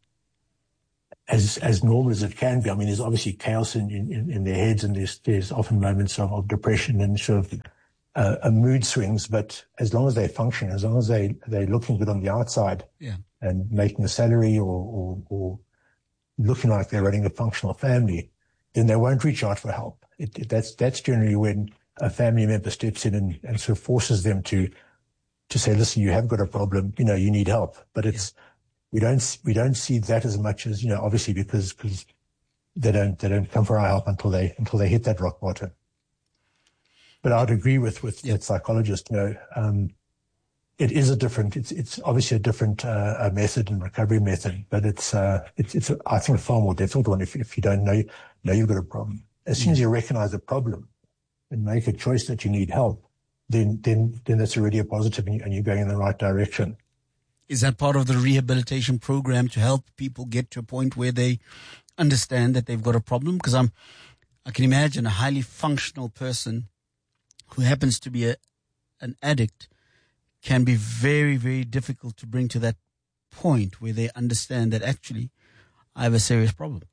as, as normal as it can be. I mean, there's obviously chaos in, in, in their heads, and there's, there's often moments of, of depression and sort of, uh, uh, mood swings, but as long as they function, as long as they, they're looking good on the outside yeah. and making a salary or, or, or looking like they're running a functional family, then they won't reach out for help. It, it, that's, that's generally when a family member steps in and, and sort of forces them to, to say, listen, you have got a problem, you know, you need help. But it's, yeah. we don't, we don't see that as much as, you know, obviously because, because they don't, they don't come for our help until they, until they hit that rock bottom. But I'd agree with, with yeah. that psychologist, you know, um, it is a different, it's, it's obviously a different, uh, a method and recovery method, but it's, uh, it's, it's, a, I think a far more difficult one if, if you don't know, know you've got a problem. As soon as you recognize the problem and make a choice that you need help, then, then, then that's already a positive and, you, and you're going in the right direction. Is that part of the rehabilitation program to help people get to a point where they understand that they've got a problem? Because I'm, I can imagine a highly functional person who happens to be a, an addict can be very, very difficult to bring to that point where they understand that actually I have a serious problem.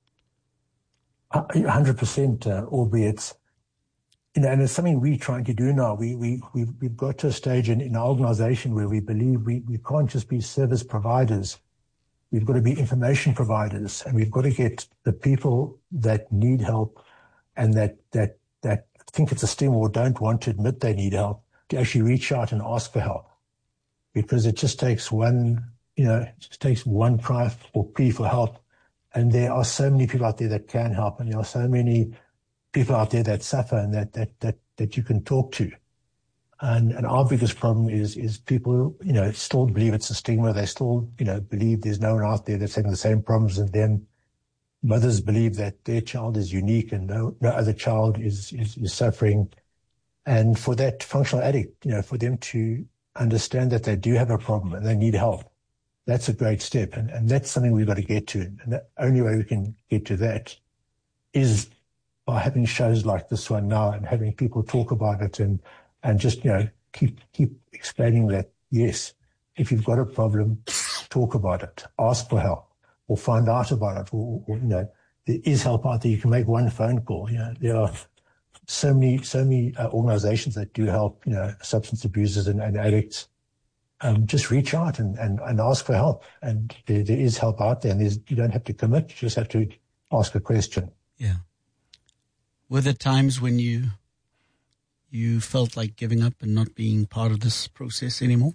one hundred percent, uh, albeit, you know, and it's something we're trying to do now. We, we, we've, we've got to a stage in, in our organization where we believe we, we can't just be service providers. We've got to be information providers, and we've got to get the people that need help and that, that, that think it's a stigma or don't want to admit they need help to actually reach out and ask for help. Because it just takes one, you know, it just takes one cry or plea for help. And there are so many people out there that can help, and there are so many people out there that suffer and that, that, that, that you can talk to. And, and our biggest problem is, is people, you know, still believe it's a stigma. They still, you know, believe there's no one out there that's having the same problems as them. Mothers believe that their child is unique and no, no other child is, is, is suffering. And for that functional addict, you know, for them to understand that they do have a problem and they need help, that's a great step. And, and that's something we've got to get to. And the only way we can get to that is by having shows like this one now and having people talk about it and, and just, you know, keep, keep explaining that, yes, if you've got a problem, talk about it, ask for help or find out about it. Or, or you know, there is help out there. You can make one phone call. You know, there are so many, so many uh, organizations that do help, you know, substance abusers and, and addicts. Um, just reach out and, and, and ask for help. And there, there is help out there, and there's, you don't have to commit. You just have to ask a question. Yeah. Were there times when you, you felt like giving up and not being part of this process anymore?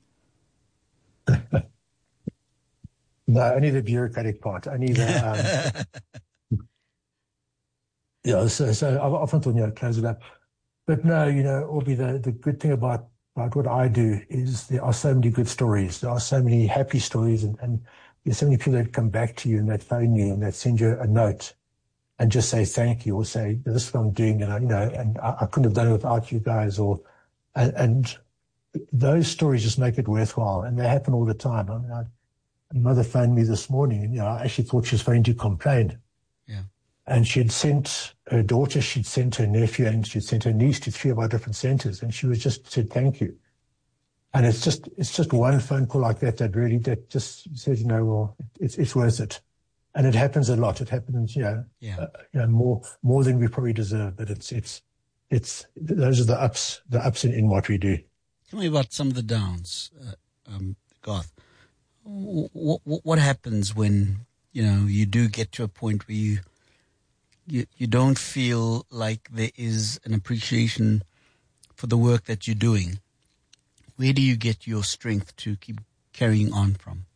No, only the bureaucratic part. Only the, um, yeah, so, so I've often thought, you know, close it up. But no, you know, Orby, the, the good thing about But what I do is there are so many good stories. There are so many happy stories, and, and there's so many people that come back to you and that phone you and that send you a note and just say thank you or say, this is what I'm doing, and I, you know, and I, I couldn't have done it without you guys. Or and, and those stories just make it worthwhile, and they happen all the time. I mean, I, a mother phoned me this morning, and you know, I actually thought she was phoning to complain. Yeah. And she'd sent her daughter, she'd sent her nephew, and she'd sent her niece to three of our different centers, and she was just said thank you. And it's just it's just one phone call like that that really that just says, you know, well, it's it's worth it. And it happens a lot. It happens, you know, yeah. uh, you know, more more than we probably deserve. But it's it's it's those are the ups the ups in, in what we do. Tell me about some of the downs, uh, um, Garth. What, what what happens when, you know, you do get to a point where you you you don't feel like there is an appreciation for the work that you're doing? Where do you get your strength to keep carrying on from?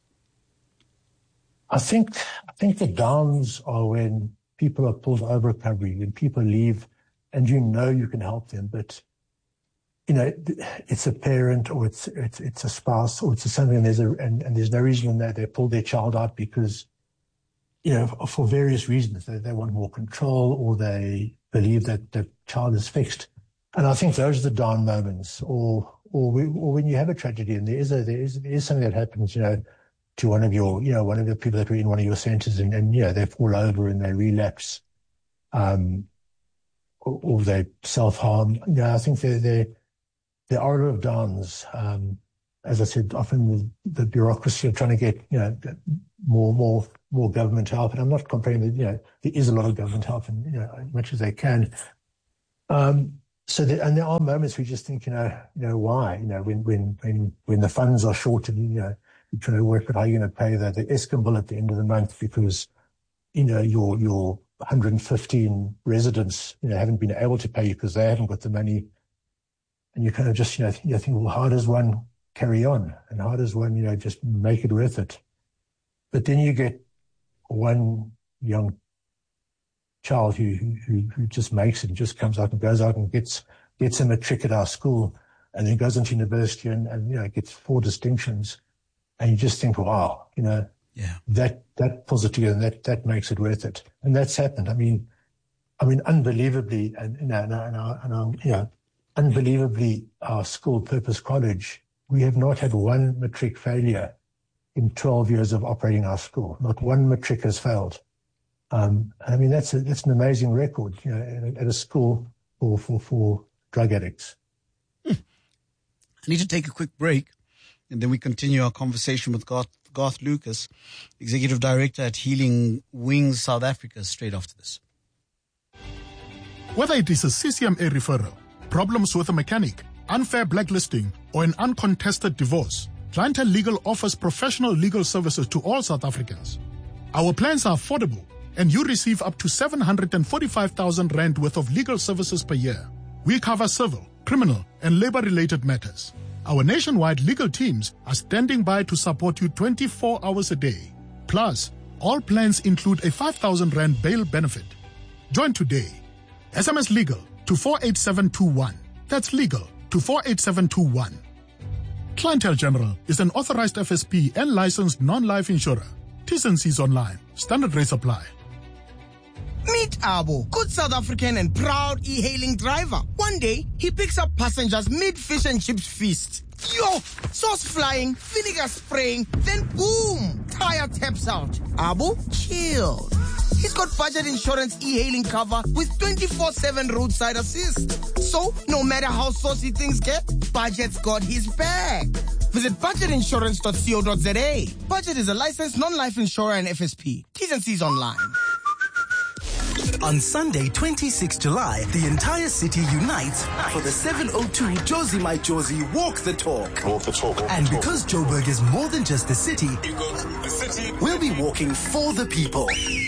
I think I think the downs are when people are pulled out of recovery, when people leave, and you know you can help them, but you know it's a parent or it's it's it's a spouse or it's something, and there's a and, and there's no reason that they pull their child out because, you know, for various reasons. They, they want more control, or they believe that the child is fixed. And I think those are the down moments, or or, we, or when you have a tragedy and there is a there is there is something that happens, you know, to one of your you know one of the people that were in one of your centres, and, and you know they fall over and they relapse, um, or, or they self harm. You know, I think there there there are a lot of downs. Um, as I said, often the, the bureaucracy of trying to get you know more more more government help, and I'm not comparing that. You know, there is a lot of government help, and you know as much as they can. Um, So, there, and there are moments we just think, you know, you know, why, you know, when when when when the funds are short, and you know, you're trying to work out how you're going to pay the the Eskom bill at the end of the month because, you know, your your one hundred fifteen residents, you know, haven't been able to pay you because they haven't got the money, and you kind of just, you know, you think, well, how does one carry on, and how does one, you know, just make it worth it? But then you get one young child who, who who just makes it and just comes out and goes out and gets gets him a trick at our school, and then goes into university and, and you know gets four distinctions, and you just think, wow, you know, yeah, that that pulls it together, and that that makes it worth it, and that's happened. I mean, I mean, unbelievably, and you know, and, and our, and our, you know, unbelievably, our school, Purpose College, we have not had one matric failure in twelve years of operating our school. Not one matric has failed. Um, I mean, that's a, that's an amazing record, you know, at, at a school for, for, for drug addicts. Hmm. I need to take a quick break, and then we continue our conversation with Garth, Garth Lucas, Executive Director at Healing Wings South Africa, straight after this. Whether it is a C C M A referral, problems with a mechanic, unfair blacklisting, or an uncontested divorce, Clientele Legal offers professional legal services to all South Africans. Our plans are affordable, and you receive up to seven hundred forty-five thousand rand worth of legal services per year. We cover civil, criminal, and labor-related matters. Our nationwide legal teams are standing by to support you twenty-four hours a day. Plus, all plans include a five thousand rand bail benefit. Join today. S M S LEGAL to four eight seven two one. That's legal to four eight seven two one. Clientele General is an authorized F S P and licensed non-life insurer. T's and C's online. Standard rates apply. Meet Abo, good South African and proud e-hailing driver. One day, he picks up passengers mid-fish and chips feast. Yo, sauce flying, vinegar spraying, then boom, tire taps out. Abo, chill. He's got budget insurance e-hailing cover with twenty-four seven roadside assist. So, no matter how saucy things get, Budget's got his back. Visit budget insurance dot co dot za. Budget is a licensed non-life insurer and F S P. T's and C's online. On Sunday, twenty-sixth of July, the entire city unites for the seven oh two Josie My Josie Walk the Talk. Walk the Talk. Walk and the because talk. Joburg is more than just a city, You go through the city. we'll be walking for the people.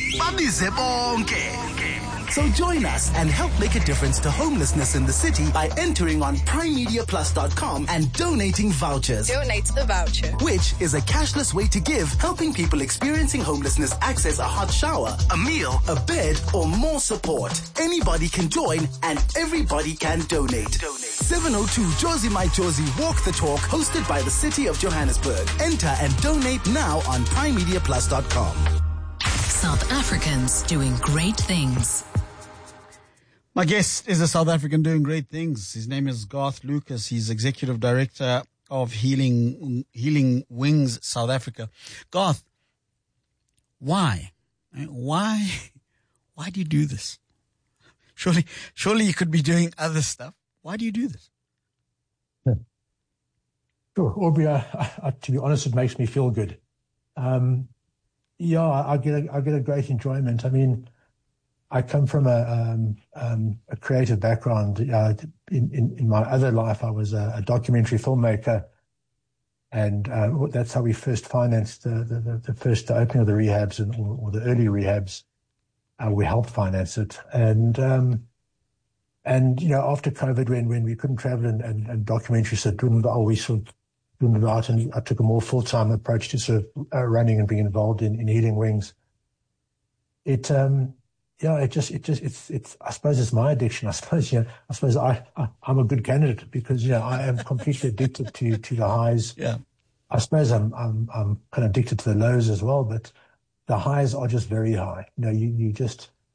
So join us and help make a difference to homelessness in the city by entering on prime media plus dot com and donating vouchers. Donate a voucher. Which is a cashless way to give, helping people experiencing homelessness access a hot shower, a meal, a bed, or more support. Anybody can join and everybody can donate. donate. seven oh two Josie My Josie Walk the Talk, hosted by the City of Johannesburg. Enter and donate now on prime media plus dot com. South Africans doing great things. My guest is a South African doing great things. His name is Garth Lucas. He's Executive Director of Healing Healing Wings South Africa. Garth, why? Why? Why do you do this? Surely, surely you could be doing other stuff. Why do you do this? Yeah. Sure, Aubrey. I, I, to be honest, it makes me feel good. Um, yeah, I, I get a, I get a great enjoyment. I mean, I come from a, um, um, a creative background. Uh, in, in, in my other life, I was a, a documentary filmmaker, and uh, that's how we first financed the, the, the first opening of the rehabs and or, or the early rehabs. Uh, we helped finance it, and um, and you know after COVID, when when we couldn't travel and, and, and documentaries sort of dwindled, oh, we sort of dwindled out, and I took a more full time approach to sort of uh, running and being involved in, in Healing Wings. It um. Yeah, it just, it just, it's, it's, I suppose it's my addiction. I suppose, you know, I suppose I, I, I'm a good candidate because, you know, I am completely addicted to, to the highs. Yeah. I suppose I'm, I'm, I'm kind of addicted to the lows as well, but the highs are just very high. You know, you, you just,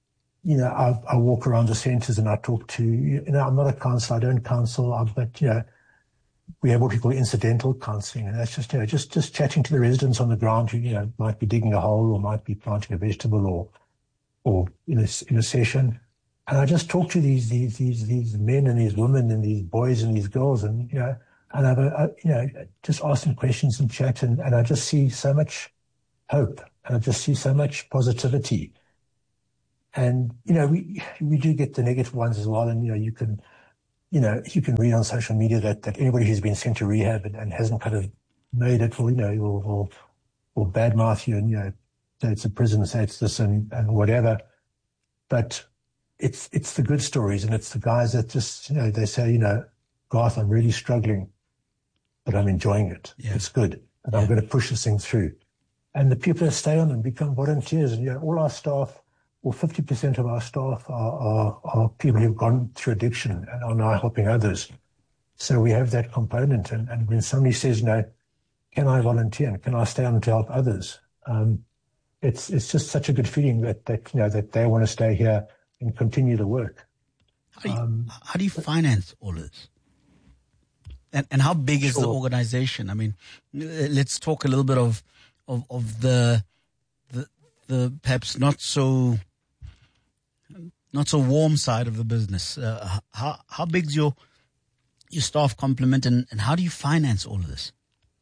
you know, I, I walk around the centres and I talk to, you know, I'm not a counsellor, I don't counsel, but, you know, we have what we call incidental counselling, and that's just, you know, just, just chatting to the residents on the ground who, you know, might be digging a hole or might be planting a vegetable or, or in a, in a session. And I just talk to these, these, these, these men and these women and these boys and these girls, and, you know, and I've, I, you know, just ask them questions and chat, and, and I just see so much hope, and I just see so much positivity. And, you know, we, we do get the negative ones as well. And, you know, you can, you know, you can read on social media that, that anybody who's been sent to rehab and, and hasn't kind of made it, will, you know, will, will, will badmouth you and, you know, say it's a prison, say it's this and, and whatever. But it's, it's the good stories, and it's the guys that just, you know, they say, you know, Garth, I'm really struggling, but I'm enjoying it. Yeah. It's good. And yeah. I'm going to push this thing through. And the people that stay on and become volunteers, and, you know, all our staff, well, fifty percent of our staff are, are, are people who've gone through addiction and are now helping others. So we have that component. And, and when somebody says, you know, can I volunteer? Can I stay on to help others? Um, it's it's just such a good feeling that, that, you know, that they want to stay here and continue the work. How do you, um, how do you finance all this? And, and how big is sure. the organization? I mean, let's talk a little bit of, of, of the, the, the perhaps not so, not so warm side of the business. Uh, how, how big's your, your staff complement, and, and how do you finance all of this?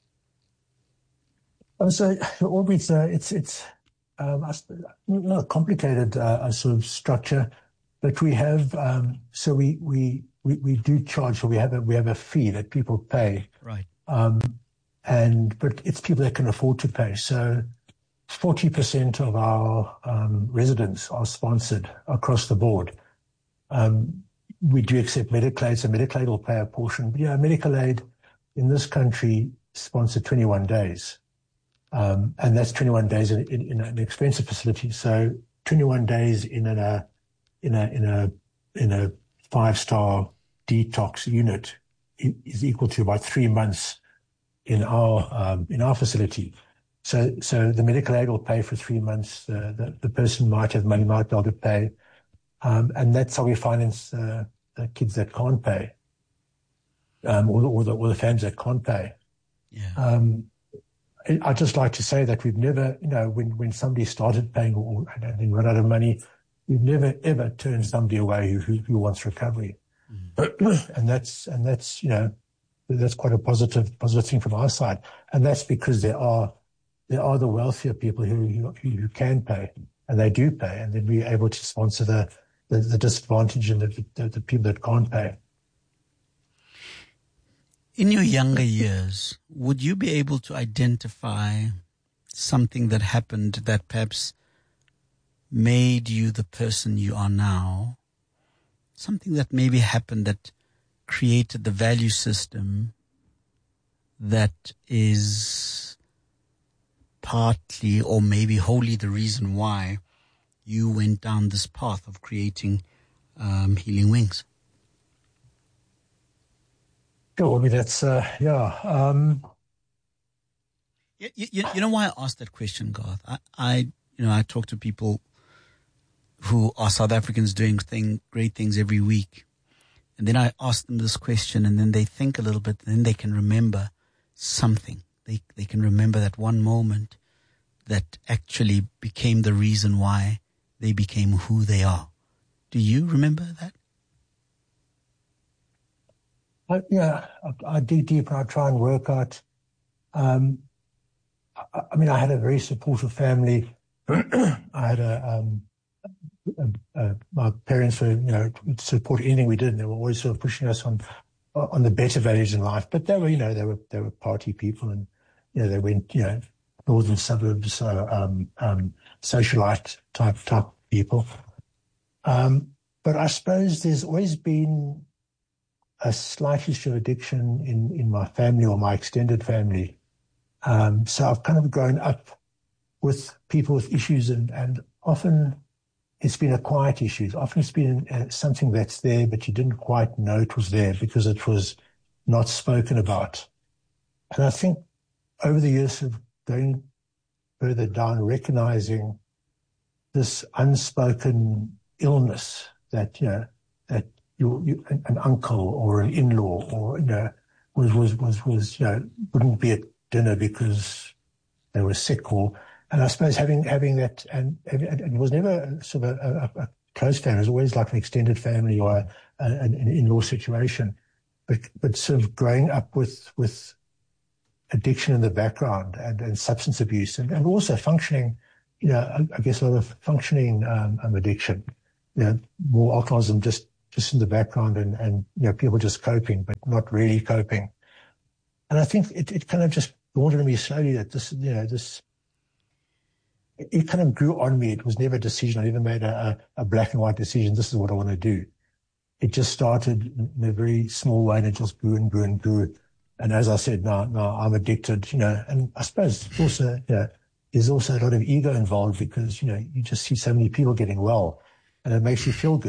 Um, so always, uh, it's, it's, um, not a complicated, uh, sort of structure, but we have, um, so we, we, we, we do charge, so we have a, we have a fee that people pay. Right. Um, and, but it's people that can afford to pay. So forty percent of our, um, residents are sponsored across the board. Um, we do accept medical aid, so medical aid will pay a portion. But yeah, medical aid in this country sponsored twenty-one days. Um, and that's twenty-one days in, in, in an expensive facility. So twenty-one days in a, in a, in a, in a five-star detox unit is equal to about three months in our, um, in our facility. So, so the medical aid will pay for three months. Uh, the, the person might have money, might be able to pay. Um, and that's how we finance, uh, the kids that can't pay. Um, or, or the, or the families that can't pay. Yeah. Um, I'd just like to say that we've never, you know, when, when somebody started paying or, and then run out of money, we've never ever turned somebody away who, who, who wants recovery. Mm. and that's, and that's, you know, that's quite a positive, positive thing from our side. And that's because there are, there are the wealthier people who, who, who can pay, and they do pay. And then we're able to sponsor the, the, the disadvantaged and the, the, the people that can't pay. In your younger years, would you be able to identify something that happened that perhaps made you the person you are now? Something that maybe happened that created the value system that is partly or maybe wholly the reason why you went down this path of creating um, Healing Wings? Sure, I mean, that's, uh, yeah. Um... You, you, you know why I asked that question, Garth? I, I, you know, I talk to people who are South Africans doing thing, great things every week. And then I ask them this question, and then they think a little bit, and then they can remember something. They, they can remember that one moment that actually became the reason why they became who they are. Do you remember that? I, yeah, I, I dig deep and I try and work out. Um, I, I mean, I had a very supportive family. I had a, um, a, a, my parents were, you know, support anything we did, and they were always sort of pushing us on on the better values in life. But they were, you know, they were they were party people, and you know, they went, you know, northern suburbs, uh, um, um, socialite type type people. Um, but I suppose there's always been a slight history of addiction in, in my family or my extended family. Um, so I've kind of grown up with people with issues, and, and often it's been a quiet issue. Often it's been uh, something that's there, but you didn't quite know it was there because it was not spoken about. And I think over the years of going further down, recognizing this unspoken illness that, you know, that you, you an, an uncle or an in-law or, you know, was, was, was, was, you know, wouldn't be at dinner because they were sick or, and I suppose having, having that, and, and it was never sort of a, a, a close family. It was always like an extended family or a, a, an in-law situation, but, but sort of growing up with, with addiction in the background and, and substance abuse and, and also functioning, you know, I, I guess a lot of functioning, um, um addiction, you know, more alcoholism just, just in the background and, and, you know, people just coping, but not really coping. And I think it, it kind of just dawned on me slowly that this, you know, this, it, it kind of grew on me. It was never a decision. I never made a, a black and white decision. This is what I want to do. It just started in a very small way and it just grew and grew and grew. And as I said, now, now I'm addicted, you know, and I suppose also, you know, there's also a lot of ego involved because, you know, you just see so many people getting well and it makes you feel good.